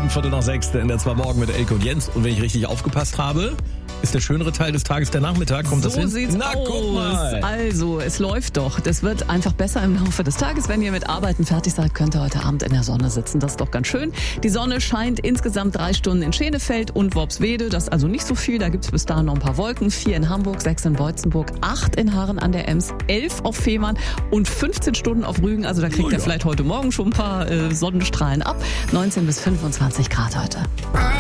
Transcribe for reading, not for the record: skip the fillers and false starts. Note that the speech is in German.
5:15 in der 2 Morgen mit Elke und Jens. Und wenn ich richtig aufgepasst habe, ist der schönere Teil des Tages der Nachmittag. Kommt das hin? So sieht's aus. Guck mal. Also, es läuft doch. Das wird einfach besser im Laufe des Tages. Wenn ihr mit Arbeiten fertig seid, könnt ihr heute Abend in der Sonne sitzen. Das ist doch ganz schön. Die Sonne scheint insgesamt 3 Stunden in Schenefeld und Worpswede. Das ist also nicht so viel. Da gibt's bis dahin noch ein paar Wolken. 4 in Hamburg, 6 in Beutzenburg, 8 in Haaren an der Ems, 11 auf Fehmarn und 15 Stunden auf Rügen. Also da kriegt ihr vielleicht heute Morgen schon ein paar Sonnenstrahlen ab. 19 bis 25 Grad heute.